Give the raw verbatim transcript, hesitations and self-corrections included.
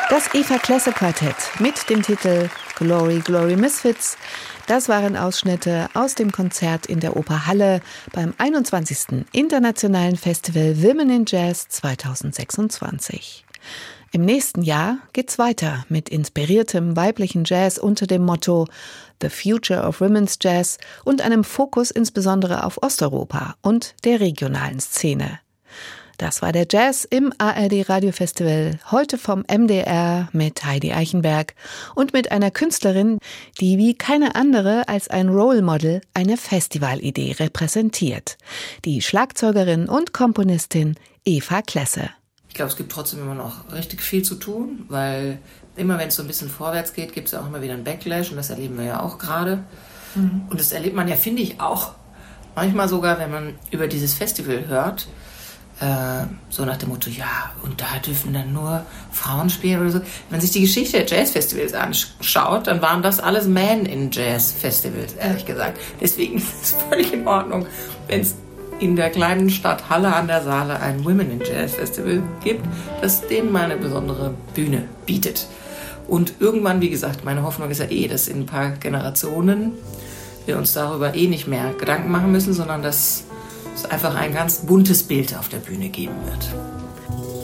Das Eva Klesse Quartett mit dem Titel Glory, Glory Misfits, das waren Ausschnitte aus dem Konzert in der Oper Halle beim einundzwanzigsten Internationalen Festival Women in Jazz zweitausendsechsundzwanzig. Im nächsten Jahr geht's weiter mit inspiriertem weiblichen Jazz unter dem Motto The Future of Women's Jazz und einem Fokus insbesondere auf Osteuropa und der regionalen Szene. Das war der Jazz im A R D Radiofestival, heute vom M D R mit Heidi Eichenberg und mit einer Künstlerin, die wie keine andere als ein Role Model eine Festivalidee repräsentiert. Die Schlagzeugerin und Komponistin Eva Klesse. Ich glaube, es gibt trotzdem immer noch richtig viel zu tun, weil immer wenn es so ein bisschen vorwärts geht, gibt es ja auch immer wieder einen Backlash und das erleben wir ja auch gerade. Mhm. Und das erlebt man ja, finde ich, auch manchmal sogar, wenn man über dieses Festival hört, äh, so nach dem Motto, ja, und da dürfen dann nur Frauen spielen oder so. Wenn man sich die Geschichte der Jazzfestivals anschaut, dann waren das alles Men-in-Jazz-Festivals, ehrlich gesagt. Deswegen ist es völlig in Ordnung, wenn es in der kleinen Stadt Halle an der Saale ein Women in Jazz Festival gibt, das denen mal eine besondere Bühne bietet. Und irgendwann, wie gesagt, meine Hoffnung ist ja eh, dass in ein paar Generationen wir uns darüber eh nicht mehr Gedanken machen müssen, sondern dass es einfach ein ganz buntes Bild auf der Bühne geben wird.